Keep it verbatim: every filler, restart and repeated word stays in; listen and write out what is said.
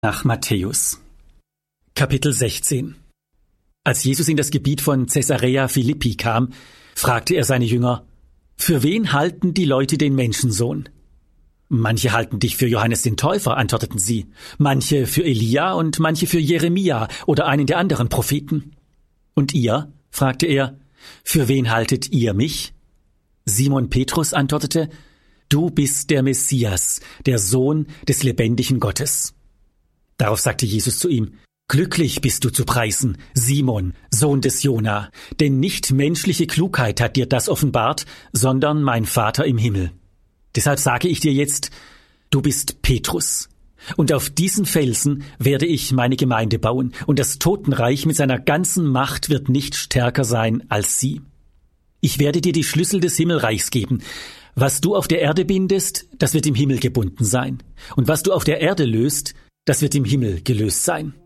Nach Matthäus. Kapitel sechzehn. Als Jesus in das Gebiet von Caesarea Philippi kam, fragte er seine Jünger: Für wen halten die Leute den Menschensohn? Manche halten dich für Johannes den Täufer, antworteten sie, manche für Elia und manche für Jeremia oder einen der anderen Propheten. Und ihr? Fragte er, für wen haltet ihr mich? Simon Petrus antwortete: Du bist der Messias, der Sohn des lebendigen Gottes. Darauf sagte Jesus zu ihm: Glücklich bist du zu preisen, Simon, Sohn des Jona, denn nicht menschliche Klugheit hat dir das offenbart, sondern mein Vater im Himmel. Deshalb sage ich dir jetzt, du bist Petrus, und auf diesen Felsen werde ich meine Gemeinde bauen, und das Totenreich mit seiner ganzen Macht wird nicht stärker sein als sie. Ich werde dir die Schlüssel des Himmelreichs geben. Was du auf der Erde bindest, das wird im Himmel gebunden sein, und was du auf der Erde löst, das wird im Himmel gelöst sein.